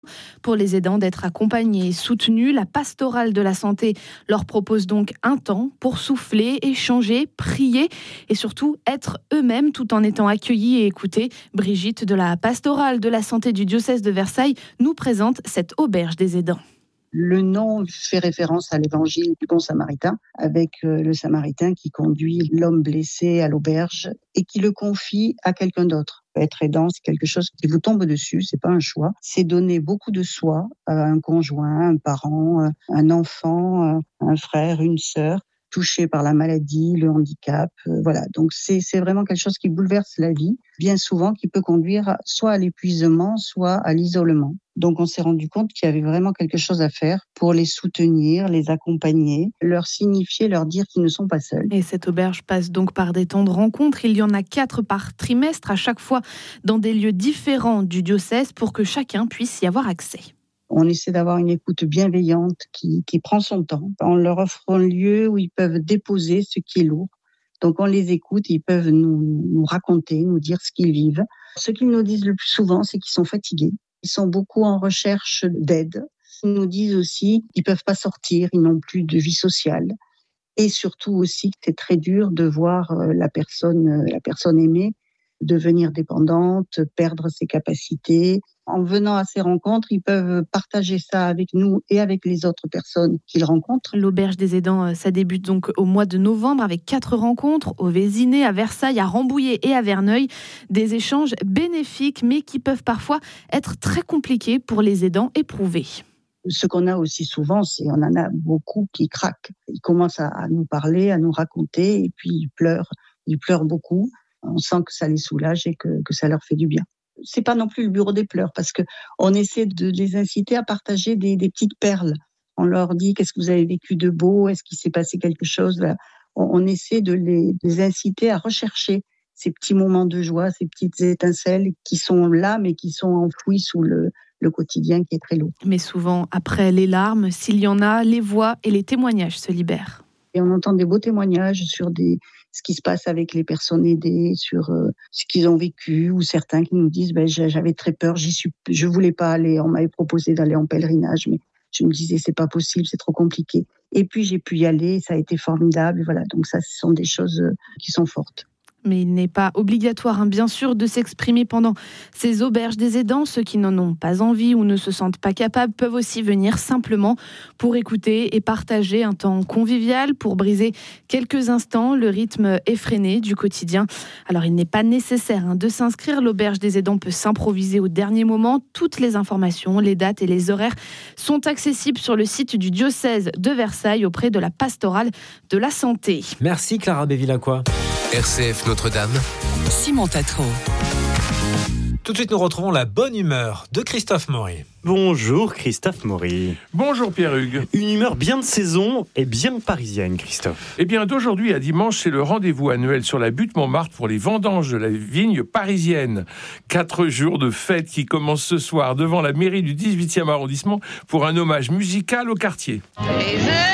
Pour les aidants d'être accompagnés et soutenus, la pastorale de la santé leur propose donc un temps pour souffler, échanger, prier et surtout être eux-mêmes tout en étant accueillis et écoutés. Brigitte de la pastorale de la santé du diocèse de Versailles nous présente cette auberge des aidants. Le nom fait référence à l'évangile du bon samaritain, avec le samaritain qui conduit l'homme blessé à l'auberge et qui le confie à quelqu'un d'autre. Être aidant, c'est quelque chose qui vous tombe dessus, c'est pas un choix. C'est donner beaucoup de soi à un conjoint, un parent, un enfant, un frère, une sœur, touché par la maladie, le handicap. Voilà, donc c'est vraiment quelque chose qui bouleverse la vie, bien souvent qui peut conduire soit à l'épuisement, soit à l'isolement. Donc on s'est rendu compte qu'il y avait vraiment quelque chose à faire pour les soutenir, les accompagner, leur signifier, leur dire qu'ils ne sont pas seuls. Et cette auberge passe donc par des temps de rencontres. Il y en a 4 par trimestre, à chaque fois dans des lieux différents du diocèse pour que chacun puisse y avoir accès. On essaie d'avoir une écoute bienveillante qui prend son temps. On leur offre un lieu où ils peuvent déposer ce qui est lourd. Donc on les écoute, ils peuvent nous raconter, nous dire ce qu'ils vivent. Ce qu'ils nous disent le plus souvent, c'est qu'ils sont fatigués. Ils sont beaucoup en recherche d'aide. Ils nous disent aussi qu'ils ne peuvent pas sortir, ils n'ont plus de vie sociale. Et surtout aussi que c'est très dur de voir la personne aimée devenir dépendante, perdre ses capacités. En venant à ces rencontres, ils peuvent partager ça avec nous et avec les autres personnes qu'ils rencontrent. L'auberge des aidants, ça débute donc au mois de novembre avec 4 rencontres au Vésinet, à Versailles, à Rambouillet et à Verneuil. Des échanges bénéfiques mais qui peuvent parfois être très compliqués pour les aidants éprouvés. Ce qu'on a aussi souvent, c'est on en a beaucoup qui craquent. Ils commencent à nous parler, à nous raconter et puis ils pleurent beaucoup. On sent que ça les soulage et que ça leur fait du bien. C'est pas non plus le bureau des pleurs parce que on essaie de les inciter à partager des petites perles. On leur dit qu'est-ce que vous avez vécu de beau, est-ce qu'il s'est passé quelque chose. On essaie de les inciter à rechercher ces petits moments de joie, ces petites étincelles qui sont là mais qui sont enfouies sous le quotidien qui est très lourd. Mais souvent, après les larmes, s'il y en a, les voix et les témoignages se libèrent. Et on entend des beaux témoignages sur ce qui se passe avec les personnes aidées, sur ce qu'ils ont vécu, ou certains qui nous disent j'avais très peur, je voulais pas aller, on m'avait proposé d'aller en pèlerinage, mais je me disais c'est pas possible, c'est trop compliqué. Et puis j'ai pu y aller, ça a été formidable, voilà. Donc ça, ce sont des choses qui sont fortes. Mais il n'est pas obligatoire, bien sûr, de s'exprimer pendant ces auberges des aidants. Ceux qui n'en ont pas envie ou ne se sentent pas capables peuvent aussi venir simplement pour écouter et partager un temps convivial, pour briser quelques instants le rythme effréné du quotidien. Alors, il n'est pas nécessaire de s'inscrire. L'auberge des aidants peut s'improviser au dernier moment. Toutes les informations, les dates et les horaires sont accessibles sur le site du diocèse de Versailles auprès de la pastorale de la santé. Merci Clara Bévilacqua. RCF Notre-Dame, Simon Tatro. Tout de suite, nous retrouvons la bonne humeur de Christophe Maury. Bonjour Christophe Maury. Bonjour Pierre-Hugues. Une humeur bien de saison et bien parisienne, Christophe. Eh bien, d'aujourd'hui à dimanche, c'est le rendez-vous annuel sur la butte Montmartre pour les vendanges de la vigne parisienne. 4 jours de fête qui commencent ce soir devant la mairie du 18e arrondissement pour un hommage musical au quartier.